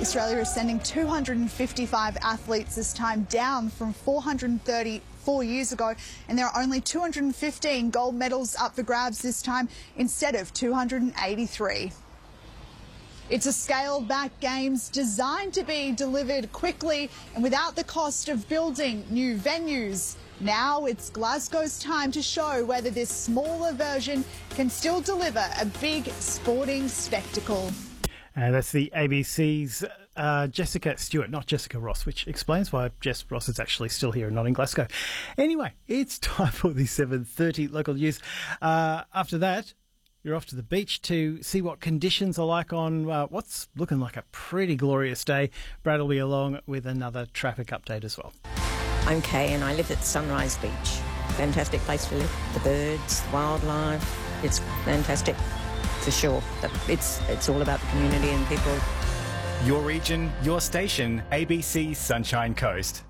Australia is sending 255 athletes this time, down from 434 years ago, and there are only 215 gold medals up for grabs this time instead of 283. It's a scaled-back Games designed to be delivered quickly and without the cost of building new venues. Now it's Glasgow's time to show whether this smaller version can still deliver a big sporting spectacle. That's the ABC's Jessica Stewart, not Jessica Ross, which explains why Jess Ross is actually still here and not in Glasgow. Anyway, it's time for the 7:30 local news. After that, you're off to the beach to see what conditions are like on what's looking like a pretty glorious day. Brad will be along with another traffic update as well. I'm Kay and I live at Sunrise Beach. Fantastic place to live. The birds, wildlife, it's fantastic for sure. It's all about the community and people. Your region, your station, ABC Sunshine Coast.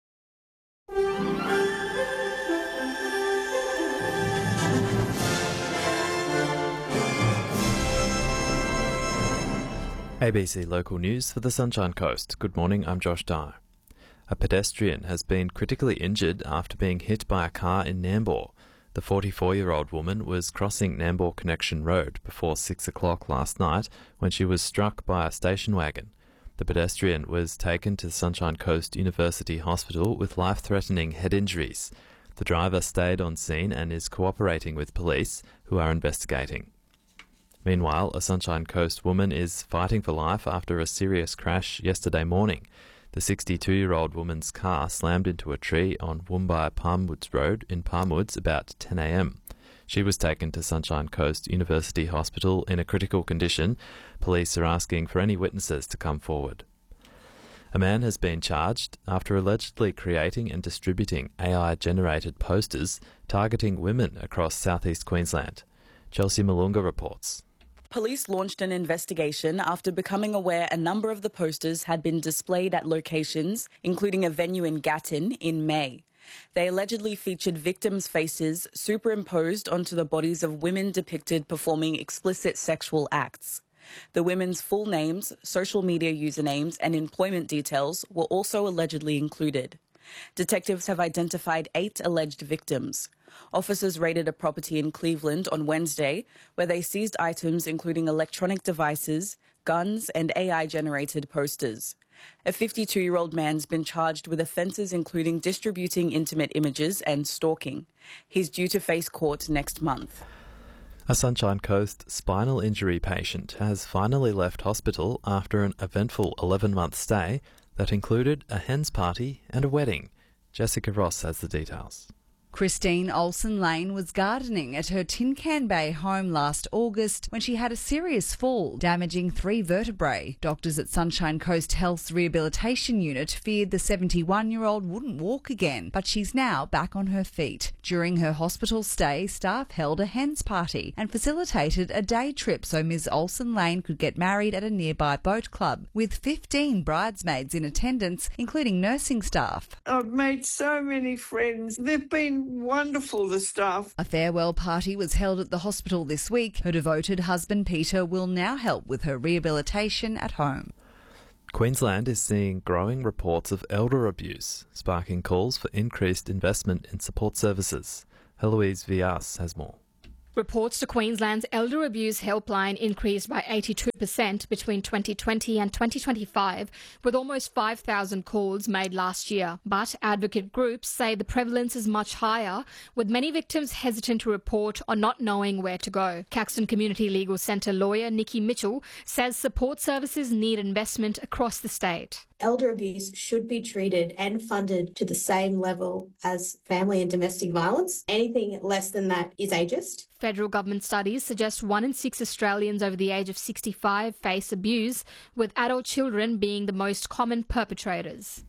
ABC Local News for the Sunshine Coast. Good morning, I'm Josh Dye. A pedestrian has been critically injured after being hit by a car in Nambour. The 44-year-old woman was crossing Nambour Connection Road before 6 o'clock last night when she was struck by a station wagon. The pedestrian was taken to Sunshine Coast University Hospital with life-threatening head injuries. The driver stayed on scene and is cooperating with police, who are investigating. Meanwhile, a Sunshine Coast woman is fighting for life after a serious crash yesterday morning. The 62-year-old woman's car slammed into a tree on Woombye Palmwoods Road in Palmwoods about 10 a.m. She was taken to Sunshine Coast University Hospital in a critical condition. Police are asking for any witnesses to come forward. A man has been charged after allegedly creating and distributing AI-generated posters targeting women across southeast Queensland. Chelsea Malunga reports. Police launched an investigation after becoming aware a number of the posters had been displayed at locations, including a venue in Gatton, in May. They allegedly featured victims' faces superimposed onto the bodies of women depicted performing explicit sexual acts. The women's full names, social media usernames and employment details were also allegedly included. Detectives have identified 8 alleged victims. Officers raided a property in Cleveland on Wednesday where they seized items including electronic devices, guns and AI-generated posters. A 52-year-old man's been charged with offences including distributing intimate images and stalking. He's due to face court next month. A Sunshine Coast spinal injury patient has finally left hospital after an eventful 11-month stay that included a hens party and a wedding. Jessica Ross has the details. Christine Olsen Lane was gardening at her Tin Can Bay home last August when she had a serious fall, damaging 3 vertebrae. Doctors at Sunshine Coast Health's rehabilitation unit feared the 71-year-old wouldn't walk again, but she's now back on her feet. During her hospital stay, staff held a hens party and facilitated a day trip so Ms Olsen Lane could get married at a nearby boat club, with 15 bridesmaids in attendance, including nursing staff. I've made so many friends. They've been wonderful, the staff. A farewell party was held at the hospital this week. Her devoted husband Peter will now help with her rehabilitation at home. Queensland is seeing growing reports of elder abuse, sparking calls for increased investment in support services. Heloise Vias has more. Reports to Queensland's Elder Abuse Helpline increased by 82% between 2020 and 2025, with almost 5,000 calls made last year. But advocate groups say the prevalence is much higher, with many victims hesitant to report or not knowing where to go. Caxton Community Legal Centre lawyer Nikki Mitchell says support services need investment across the state. Elder abuse should be treated and funded to the same level as family and domestic violence. Anything less than that is ageist. Federal government studies suggest 1 in 6 Australians over the age of 65 face abuse, with adult children being the most common perpetrators.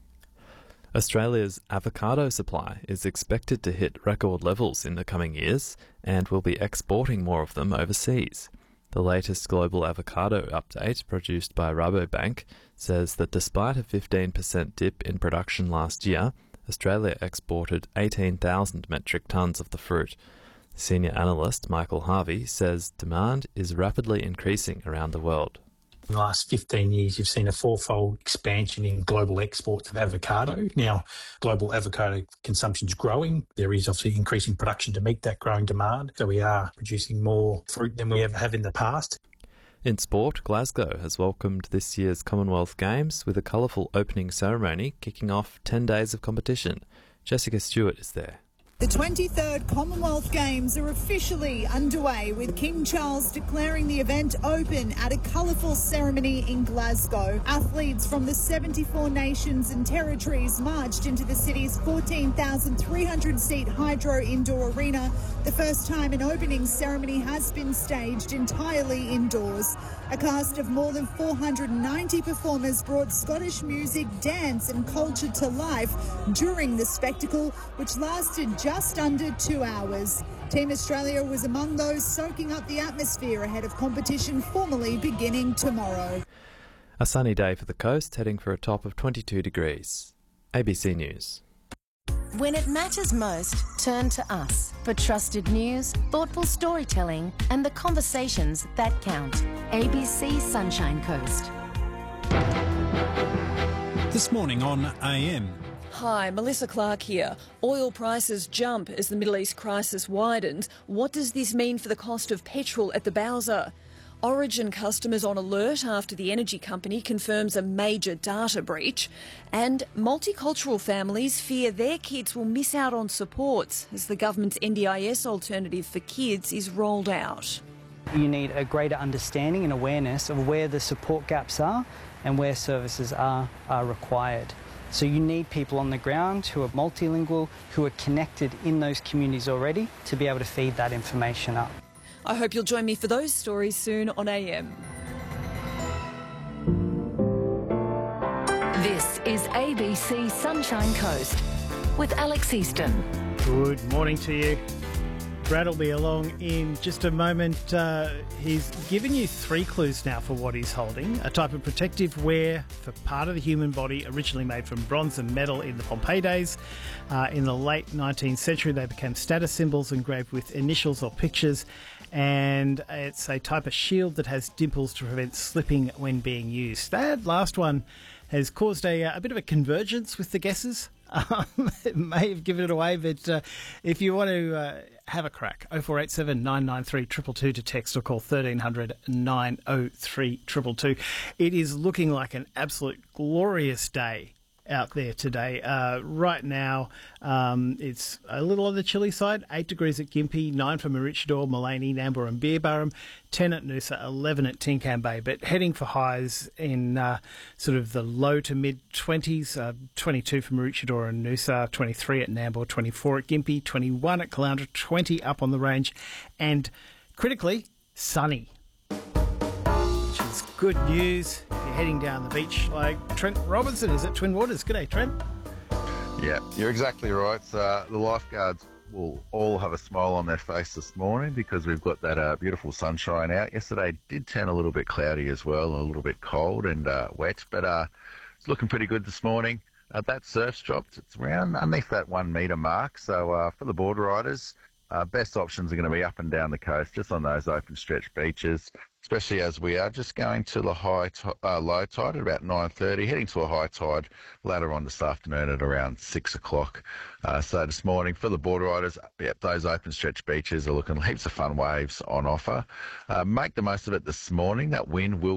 Australia's avocado supply is expected to hit record levels in the coming years and will be exporting more of them overseas. The latest global avocado update, produced by Rabobank, says that despite a 15% dip in production last year, Australia exported 18,000 metric tonnes of the fruit. Senior analyst Michael Harvey says demand is rapidly increasing around the world. In the last 15 years, you've seen a fourfold expansion in global exports of avocado. Now, global avocado consumption is growing. There is obviously increasing production to meet that growing demand. So we are producing more fruit than we ever have in the past. In sport, Glasgow has welcomed this year's Commonwealth Games with a colourful opening ceremony kicking off 10 days of competition. Jessica Stewart is there. The 23rd Commonwealth Games are officially underway, with King Charles declaring the event open at a colourful ceremony in Glasgow. Athletes from the 74 nations and territories marched into the city's 14,300-seat Hydro Indoor Arena. The first time an opening ceremony has been staged entirely indoors. A cast of more than 490 performers brought Scottish music, dance and culture to life during the spectacle, which lasted just under 2 hours. Team Australia was among those soaking up the atmosphere ahead of competition formally beginning tomorrow. A sunny day for the coast, heading for a top of 22 degrees. ABC News. When it matters most, turn to us for trusted news, thoughtful storytelling and the conversations that count. ABC Sunshine Coast. This morning on AM. Hi, Melissa Clark here. Oil prices jump as the Middle East crisis widens. What does this mean for the cost of petrol at the Bowser? Origin customers on alert after the energy company confirms a major data breach. And multicultural families fear their kids will miss out on supports as the government's NDIS alternative for kids is rolled out. You need a greater understanding and awareness of where the support gaps are and where services are required. So you need people on the ground who are multilingual, who are connected in those communities already to be able to feed that information up. I hope you'll join me for those stories soon on AM. This is ABC Sunshine Coast with Alex Easton. Good morning to you. Brad will be along in just a moment. He's given you 3 clues now for what he's holding. A type of protective wear for part of the human body originally made from bronze and metal in the Pompeii days. In the late 19th century, they became status symbols engraved with initials or pictures. And it's a type of shield that has dimples to prevent slipping when being used. That last one has caused a bit of a convergence with the guesses. It may have given it away, but if you want to have a crack, 0487 993 222 to text or call 1300 903 222. It is looking like an absolute glorious day out there today. Right now, it's a little on the chilly side. 8 degrees at Gympie, 9 for Maroochydore, Maleny, Nambour and Beerburrum, 10 at Noosa, 11 at Tincan Bay, but heading for highs in sort of the low to mid-20s, 22 for Maroochydore and Noosa, 23 at Nambour, 24 at Gympie, 21 at Caloundra, 20 up on the range, and critically, sunny. Which is good news if you're heading down the beach like Trent Robinson is at Twin Waters. G'day, Trent. Yeah, you're exactly right. The lifeguards will all have a smile on their face this morning because we've got that beautiful sunshine out. Yesterday did turn a little bit cloudy as well, a little bit cold and wet, but it's looking pretty good this morning. That surf's dropped. It's around underneath that 1 metre mark. So for the board riders, best options are going to be up and down the coast, just on those open stretch beaches, especially as we are just going to the low tide at about 9:30, heading to a high tide later on this afternoon at around 6 o'clock. So this morning for the board riders, yep, those open stretch beaches are looking heaps of fun waves on offer. Make the most of it this morning. That wind will